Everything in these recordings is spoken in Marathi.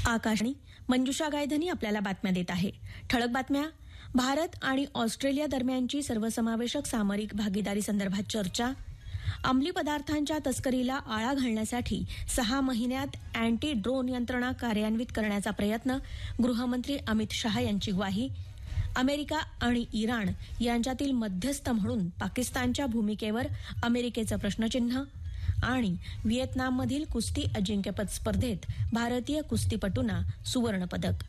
आकाशवाणी मंजुषा गायधनी आपल्याला बातम्या देत आहे. ठळक बातम्या. भारत आणि ऑस्ट्रेलिया दरम्यानची सर्वसमावेशक सामरिक भागीदारी संदर्भात चर्चा. अंमली पदार्थांच्या तस्करीला आळा घालण्यासाठी 6 महिन्यात अँटी ड्रोन यंत्रणा कार्यान्वित करण्याचा प्रयत्न. गृहमंत्री अमित शहा यांची ग्वाही. अमेरिका आणि इराण यांच्यातील मध्यस्थ म्हणून पाकिस्तानच्या भूमिकेवर अमेरिकेचं प्रश्नचिन्ह. आणि व्हिएतनाममधील कुस्ती अजिंक्यपद स्पर्धेत भारतीय कुस्तीपटूंना सुवर्णपदक.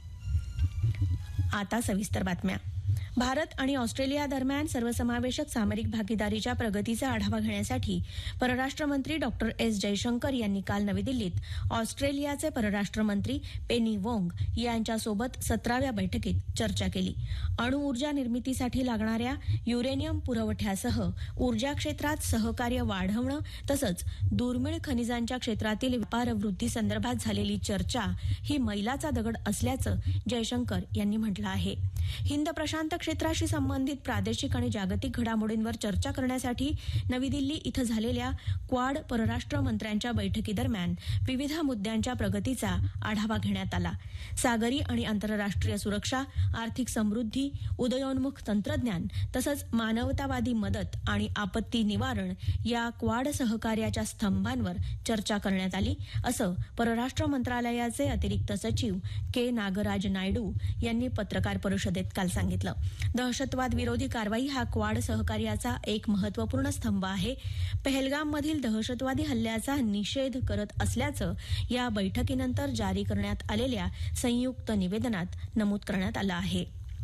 आता सविस्तर बातम्या. भारत आणि ऑस्ट्रेलिया दरम्यान सर्वसमावेशक सामरिक भागीदारीच्या प्रगतीचा आढावा घेण्यासाठी परराष्ट्र मंत्री डॉक्टर एस जयशंकर यांनी काल नवी दिल्लीत ऑस्ट्रेलियाचे परराष्ट्र मंत्री पेनी वोंग यांच्यासोबत 17व्या बैठकीत चर्चा केली. अणुऊर्जा निर्मितीसाठी लागणाऱ्या युरेनियम पुरवठ्यासह ऊर्जा क्षेत्रात सहकार्य वाढवणं तसंच दुर्मिळ खनिजांच्या क्षेत्रातील व्यापार वृद्धी संदर्भात झालेली चर्चा ही मैलाचा दगड असल्याचं जयशंकर यांनी म्हटलं आहे. हिंद प्रशांत क्षेत्राशी संबंधित प्रादेशिक आणि जागतिक घडामोडींवर चर्चा करण्यासाठी नवी दिल्ली इथं झालेल्या क्वाड परराष्ट्र मंत्र्यांच्या बैठकीदरम्यान विविध मुद्द्यांच्या प्रगतीचा आढावा घेण्यात आला. सागरी आणि आंतरराष्ट्रीय सुरक्षा, आर्थिक समृद्धी, उदयोन्मुख तंत्रज्ञान तसंच मानवतावादी मदत आणि आपत्ती निवारण या क्वाड सहकार्याच्या स्तंभांवर चर्चा करण्यात आली, असं परराष्ट्र मंत्रालयाचे अतिरिक्त सचिव के नागराज नायडू यांनी पत्रकार परिषदेत काल सांगितलं. दहशतवाद विरोधी कारवाई हा क्वाड सहकार्याचा एक महत्वपूर्ण स्तंभ आहे. पहलगाममधील दहशतवादी हल्ल्याचा निषेध करत असल्याचं या बैठकीनंतर जारी करण्यात आलेल्या संयुक्त निवेदनात नमूद करण्यात आलं आहे.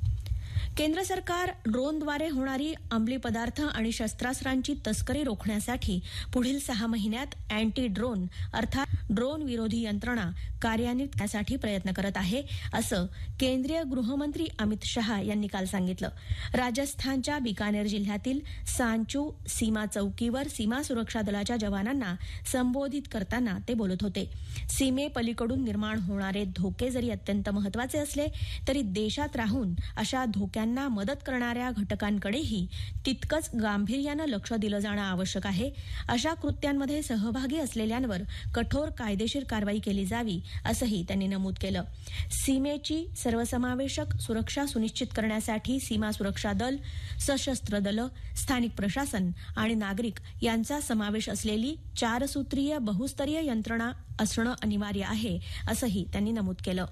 केंद्र सरकार ड्रोनद्वारे होणारी अंमली पदार्थ आणि शस्त्रास्त्रांची तस्करी रोखण्यासाठी पुढील 6 महिन्यात अँटी ड्रोन अर्थात ड्रोन विरोधी यंत्रणा कार्यान्वित करण्यासाठी प्रयत्न करत आहे, असं केंद्रीय गृहमंत्री अमित शहा यांनी काल सांगितलं. राजस्थानच्या बिकानेर जिल्ह्यातील सांचू सीमा चौकीवर सीमा सुरक्षा दलाच्या जवानांना संबोधित करताना ते बोलत होते. सीमेपलीकडून निर्माण होणारे धोके जरी अत्यंत महत्वाचे असले तरी देशात राहून अशा धोक्यांना मदत करणाऱ्या घटकांकडेही तितकंच गांभीर्यानं लक्ष दिलं जाणं आवश्यक आहे. अशा कृत्यांमध्ये सहभागी असलेल्यांवर कठोर कायदेशीर कारवाई केली जावी, असंही त्यांनी नमूद केलं. सीमेची सर्वसमावेशक सुरक्षा सुनिश्चित करण्यासाठी सीमा सुरक्षा दल, सशस्त्र दलं, स्थानिक प्रशासन आणि नागरिक यांचा समावेश असलेली 4 सूत्रीय बहुस्तरीय यंत्रणा असणं अनिवार्य आहे, असंही त्यांनी नमूद केलं.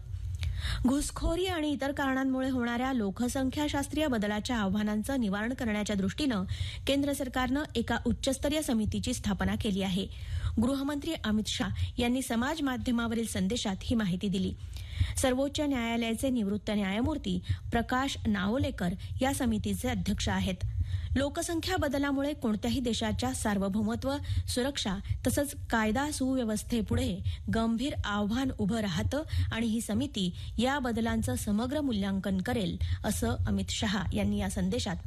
घुसखोरी आणि इतर कारणांमुळे होणाऱ्या लोकसंख्याशास्त्रीय बदलाच्या आव्हानांचं निवारण करण्याच्या दृष्टीनं केंद्र सरकारनं एका उच्चस्तरीय समितीची स्थापना केली आहे. गृहमंत्री अमित शहा यांनी समाज माध्यमावरील संदेशात ही माहिती दिली. सर्वोच्च न्यायालयाचे निवृत्त न्यायमूर्ती प्रकाश नावलेकर या समितीचे अध्यक्ष आहेत. लोकसंख्या बदलामुळे कोणत्याही देशाच्या सार्वभौमत्व, सुरक्षा तसंच कायदा सुव्यवस्थेपुढे गंभीर आव्हान उभं राहतं आणि ही समिती या बदलांचं समग्र मूल्यांकन करेल, असं अमित शहा यांनी या संदेशात